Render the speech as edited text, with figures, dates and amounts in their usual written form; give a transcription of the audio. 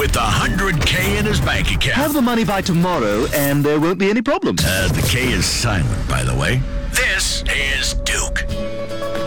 with 100K in his bank account. Have the money by tomorrow, and there won't be any problems. The K is silent, by the way. This is Duke.